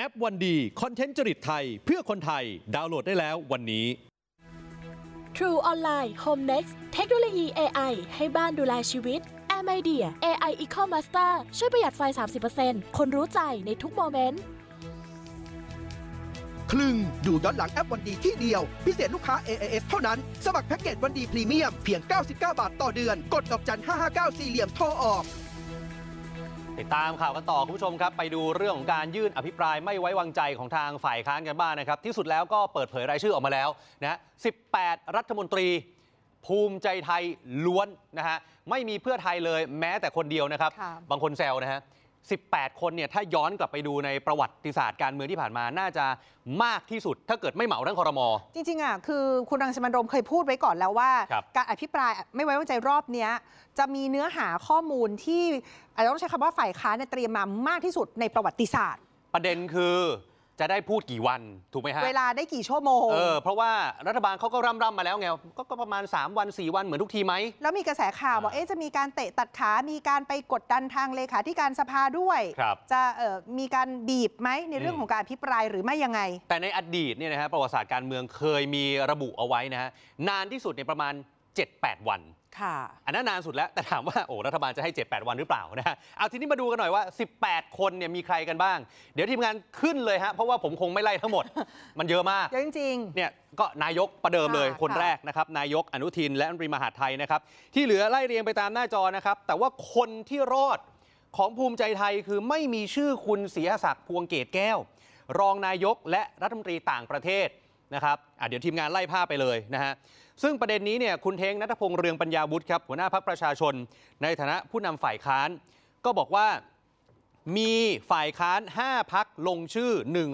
แอปวันดีคอนเทนต์จริตไทยเพื่อคนไทยดาวน์โหลดได้แล้ววันนี้ True Online Home Next เทคโนโลยี AI ให้บ้านดูแลชีวิต AirMyDear AI Eco Master ช่วยประหยัดไฟ 30% คนรู้ใจในทุกโมเมนต์คลึงดูย้อนหลังแอปวันดีที่เดียวพิเศษลูกค้า AIS เท่านั้นสมัครแพ็กเกจวันดีพรีเมียมเพียง99 บาทต่อเดือนกดดอกจัน559สี่เหลี่ยมโทรออกติดตามข่าวกันต่อคุณผู้ชมครับไปดูเรื่องของการยื่นอภิปรายไม่ไว้วางใจของทางฝ่ายค้านกันบ้างนะครับที่สุดแล้วก็เปิดเผยรายชื่อออกมาแล้วนะ18 รัฐมนตรีภูมิใจไทยล้วนนะฮะไม่มีเพื่อไทยเลยแม้แต่คนเดียวนะครับบางคนแซวนะฮะ18 คนเนี่ยถ้าย้อนกลับไปดูในประวัติศาสตร์การเมืองที่ผ่านมาน่าจะมากที่สุดถ้าเกิดไม่เหมาทั้งครม. จริงๆอ่ะคือคุณรังสิมันต์โรมเคยพูดไว้ก่อนแล้วว่าการอภิปรายไม่ไว้วางใจรอบนี้จะมีเนื้อหาข้อมูลที่อาจจะต้องใช้คำว่าฝ่ายค้านเตรียมมามากที่สุดในประวัติศาสตร์ประเด็นคือจะได้พูดกี่วันถูกไหมฮะเวลาได้กี่ชั่วโมงเพราะว่ารัฐบาลเขาก็ร่ำมาแล้วไงก็ประมาณ3 วัน 4 วันเหมือนทุกทีไหมแล้วมีกระแสข่าวบอกจะมีการเตะตัดขามีการไปกดดันทางเลขาธิการสภาด้วยจะมีการบีบไหมในเรื่องของการอภิปรายหรือไม่ยังไงแต่ในอดีตเนี่ยนะฮะประวัติศาสตร์การเมืองเคยมีระบุเอาไว้นะฮะนานที่สุดในประมาณ 7-8 วันอันนั้นนานสุดแล้วแต่ถามว่ารัฐบาลจะให้ 7-8 วันหรือเปล่านะฮะเอาทีนี้มาดูกันหน่อยว่า18 คนเนี่ยมีใครกันบ้างเดี๋ยวทีมงานขึ้นเลยฮะเพราะว่าผมคงไม่ไล่ทั้งหมดมันเยอะมากเยอะจริงๆเนี่ยก็นายกประเดิมเลยคนแรกนะครับนายกอนุทินและรัฐมนตรีมหาดไทยนะครับที่เหลือไล่เรียงไปตามหน้าจอนะครับแต่ว่าคนที่รอดของภูมิใจไทยคือไม่มีชื่อคุณศรีศักดิ์พวงเกตแก้วรองนายกและรัฐมนตรีต่างประเทศนะครับเดี๋ยวทีมงานไล่ภาพไปเลยนะฮะซึ่งประเด็นนี้เนี่ยคุณเท้งณัฐพงษ์เรืองปัญญาวุฒิครับหัวหน้าพรรคประชาชนในฐานะผู้นำฝ่ายค้านก็บอกว่ามีฝ่ายค้าน5 พรรคลงชื่อ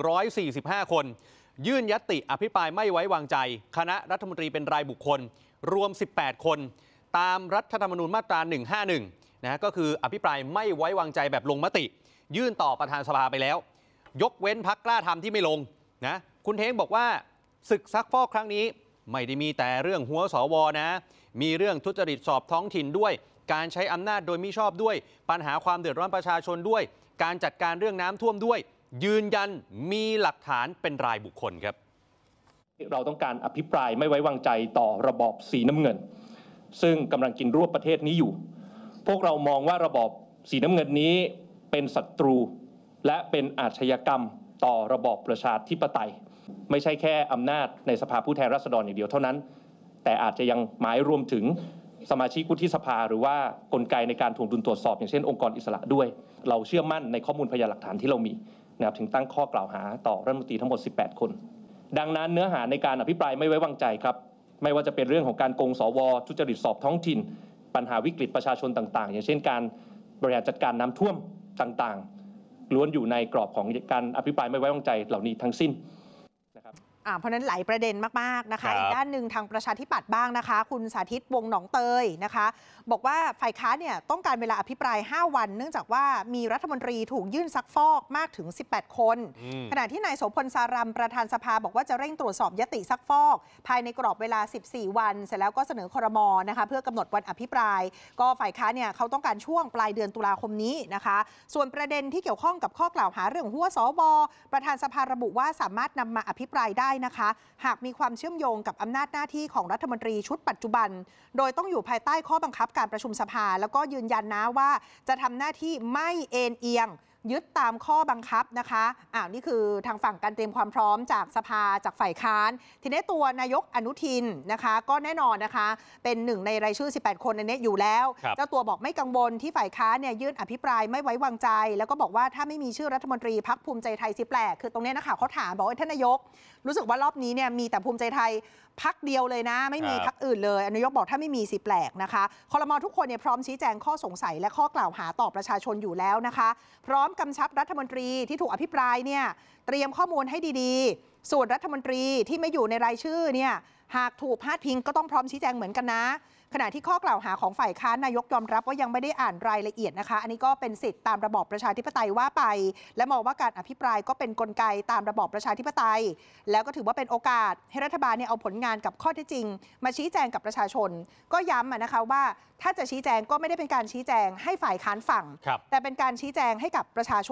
145 คนยื่นญัตติอภิปรายไม่ไว้วางใจคณะรัฐมนตรีเป็นรายบุคคลรวม18 คนตามรัฐธรรมนูญมาตรา151นะก็คืออภิปรายไม่ไว้วางใจแบบลงมติยื่นต่อประธานสภาไปแล้วยกเว้นพรรคกล้าทำที่ไม่ลงนะคุณเท้งบอกว่าศึกซักฟอกครั้งนี้ไม่ได้มีแต่เรื่องหัวสวนะมีเรื่องทุจริตสอบท้องถิ่นด้วยการใช้อำนาจโดยมิชอบด้วยปัญหาความเดือดร้อนประชาชนด้วยการจัดการเรื่องน้ำท่วมด้วยยืนยันมีหลักฐานเป็นรายบุคคลครับเราต้องการอภิปรายไม่ไว้วางใจต่อระบอบสีน้ำเงินซึ่งกำลังกินรวบประเทศนี้อยู่พวกเรามองว่าระบอบสีน้ำเงินนี้เป็นศัตรูและเป็นอาชญากรรมต่อระบอบประชาธิปไตยไม่ใช่แค่อำนาจในสภาผู้แทนราษฎรอย่างเดียวเท่านั้นแต่อาจจะยังหมายรวมถึงสมาชิกวุฒิสภาหรือว่ากลไกในการถ่วงดุลตรวจสอบอย่างเช่นองค์กรอิสระด้วยเราเชื่อมั่นในข้อมูลพยานหลักฐานที่เรามีนะครับถึงตั้งข้อกล่าวหาต่อรัฐมนตรีทั้งหมด18 คนดังนั้นเนื้อหาในการอภิปรายไม่ไว้วางใจครับไม่ว่าจะเป็นเรื่องของการโกงสวทุจริตสอบท้องถิ่นปัญหาวิกฤตประชาชนต่างๆอย่างเช่นการบริหารจัดการน้ำท่วมต่างๆล้วนอยู่ในกรอบของการอภิปรายไม่ไว้วางใจเหล่านี้ทั้งสิ้นเพราะนั้นหลายประเด็นมากๆนะคะอีกด้านหนึ่งทางประชาธิปัตย์บ้างนะคะคุณสาธิตวงศ์หนองเตยนะคะบอกว่าฝ่ายค้านเนี่ยต้องการเวลาอภิปราย5 วันเนื่องจากว่ามีรัฐมนตรีถูกยื่นซักฟอกมากถึง18 คนขณะที่นายโสพลสารัมประธานสภาบอกว่าจะเร่งตรวจสอบยติซักฟอกภายในกรอบเวลา14 วันเสร็จแล้วก็เสนอครม.นะคะเพื่อกำหนดวันอภิปรายก็ฝ่ายค้านเนี่ยเขาต้องการช่วงปลายเดือนตุลาคมนี้นะคะส่วนประเด็นที่เกี่ยวข้องกับข้อกล่าวหาเรื่องหัวสวประธานสภาระบุว่าสามารถนำมาอภิปรายได้นะคะหากมีความเชื่อมโยงกับอำนาจหน้าที่ของรัฐมนตรีชุดปัจจุบันโดยต้องอยู่ภายใต้ข้อบังคับการประชุมสภาแล้วก็ยืนยันนะว่าจะทำหน้าที่ไม่เอ็นเอียงยึดตามข้อบังคับนะคะนี่คือทางฝั่งการเตรียมความพร้อมจากสภาจากฝ่ายค้านทีนี้ตัวนายกอนุทินนะคะก็แน่นอนนะคะเป็นหนึ่งในรายชื่อ18 คนในนี้อยู่แล้วเจ้าตัวบอกไม่กังวลที่ฝ่ายค้านเนี่ยยื่นอภิปรายไม่ไว้วางใจแล้วก็บอกว่าถ้าไม่มีชื่อรัฐมนตรีพรรคภูมิใจไทยสิแปลกคือตรงนี้นะคะเขาถามบอกว่าท่านนายกรู้สึกว่ารอบนี้เนี่ยมีแต่ภูมิใจไทยพรรคเดียวเลยนะไม่มีพรรคอื่นเลยนายกบอกถ้าไม่มีสิแปลกนะคะครม.ทุกคนเนี่ยพร้อมชี้แจงข้อสงสัยและข้อกล่าวหาต่อประชาชนอยู่แล้วนะคะพร้อมกำชับรัฐมนตรีที่ถูกอภิปรายเนี่ยเตรียมข้อมูลให้ดีๆส่วนรัฐมนตรีที่ไม่อยู่ในรายชื่อเนี่ยหากถูกพาดพิงก็ต้องพร้อมชี้แจงเหมือนกันนะขณะที่ข้อกล่าวหาของฝ่ายค้านนายกยอมรับว่ายังไม่ได้อ่านรายละเอียดนะคะอันนี้ก็เป็นสิทธิ์ตามระบอบประชาธิปไตยว่าไปและมองว่าการอภิปรายก็เป็นกลไกตามระบอบประชาธิปไตยแล้วก็ถือว่าเป็นโอกาสให้รัฐบาลเนี่ยเอาผลงานกับข้อเท็จจริงมาชี้แจงกับประชาชนก็ย้ำนะคะว่าถ้าจะชี้แจงก็ไม่ได้เป็นการชี้แจงให้ฝ่ายค้านฟังแต่เป็นการชี้แจงให้กับประชาชน